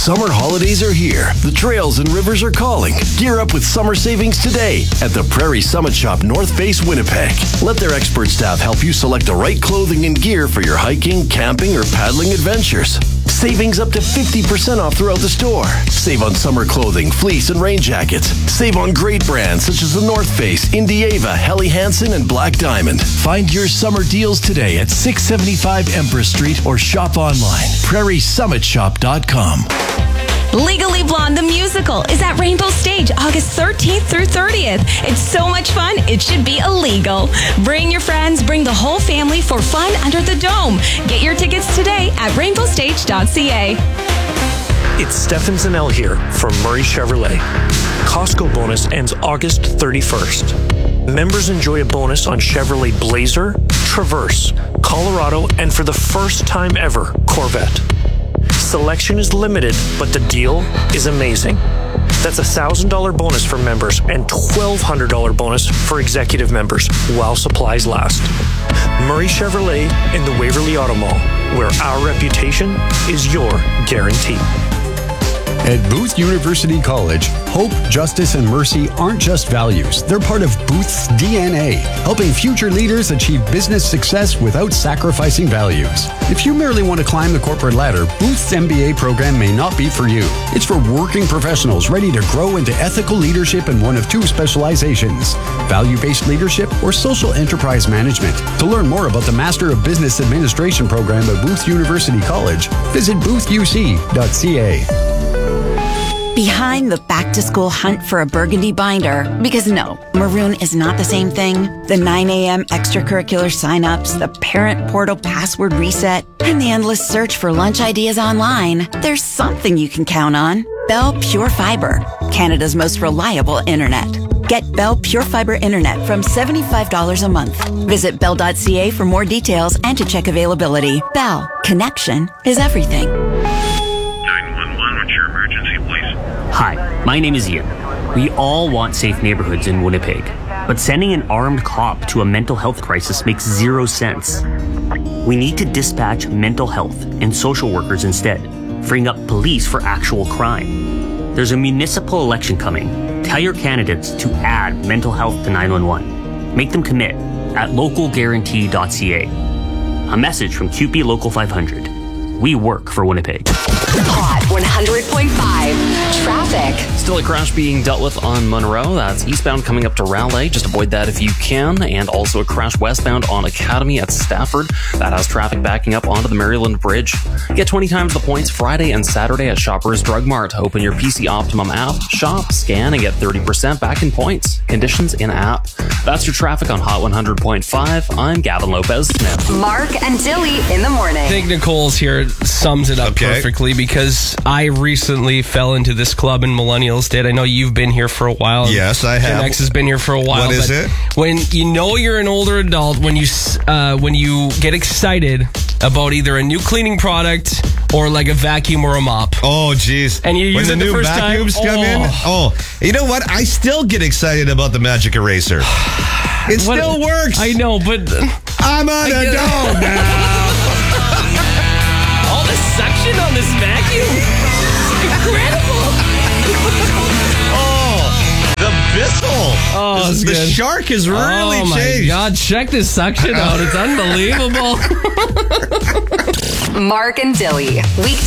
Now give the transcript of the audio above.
Summer holidays are here. The trails and rivers are calling. Gear up with summer savings today at the Prairie Summit Shop North Face, Winnipeg. Let their expert staff help you select the right clothing and gear for your hiking, camping, or paddling adventures. Savings up to 50% off throughout the store. Save on summer clothing, fleece, and rain jackets. Save on great brands such as the North Face, Indieva, Helly Hansen, and Black Diamond. Find your summer deals today at 675 Empress Street or shop online. PrairieSummitShop.com. Legally Blonde the Musical is at Rainbow Stage August 13th through 30th. It's so much fun, it should be illegal. Bring your friends, bring the whole family for fun under the dome. Get your tickets today at rainbowstage.ca. It's Stefan Zanel here from Murray Chevrolet. Costco bonus ends August 31st. Members enjoy a bonus on Chevrolet Blazer, Traverse, Colorado, and for the first time ever, Corvette. Selection is limited, but the deal is amazing. That's a $1,000 bonus for members and $1,200 bonus for executive members while supplies last. Murray Chevrolet in the Waverly Auto Mall, where our reputation is your guarantee. At Booth University College, hope, justice, and mercy aren't just values. They're part of Booth's DNA, helping future leaders achieve business success without sacrificing values. If you merely want to climb the corporate ladder, Booth's MBA program may not be for you. It's for working professionals ready to grow into ethical leadership in one of two specializations, value-based leadership or social enterprise management. To learn more about the Master of Business Administration program at Booth University College, visit boothuc.ca. Behind the back-to-school hunt for a burgundy binder, because no, maroon is not the same thing, the 9 a.m. extracurricular sign-ups, the parent portal password reset, and the endless search for lunch ideas online, there's something you can count on. Bell Pure Fiber, Canada's most reliable internet. Get Bell Pure Fiber Internet from $75 a month. Visit bell.ca for more details and to check availability. Bell, connection is everything. 911, what's your emergency, please? Hi, my name is Ian. We all want safe neighborhoods in Winnipeg, but sending an armed cop to a mental health crisis makes zero sense. We need to dispatch mental health and social workers instead, freeing up police for actual crime. There's a municipal election coming. Tell your candidates to add mental health to 911. Make them commit at localguarantee.ca. A message from QP Local 500. We work for Winnipeg. Hot 100.5 traffic. Still a crash being dealt with on Monroe. That's eastbound coming up to Raleigh. Just avoid that if you can. And also a crash westbound on Academy at Stafford. That has traffic backing up onto the Maryland Bridge. Get 20 times the points Friday and Saturday at Shoppers Drug Mart. Open your PC Optimum app, shop, scan, and get 30% back in points. Conditions in app. That's your traffic on Hot 100.5. I'm Gavin Lopez-Smith. Mark and Dilly in the morning. I think Nicole's here sums it up perfectly, because I recently fell into this club and millennials did. I know you've been here for a while. Yes, I have. Gen X has been here for a while. What is it? When you know you're an older adult, when you get excited about either a new cleaning product or like a vacuum or a mop. Oh, geez. And you use when it the the new first vacuums time. come in. Oh, you know what? I still get excited about the Magic Eraser. It still works. I know, but I'm on a dome now. All the suction on this vacuum. It's incredible. Oh, the Bissell. Oh, the shark has really changed. Oh my God, check this suction out. It's unbelievable. Mark and Dilly, weekdays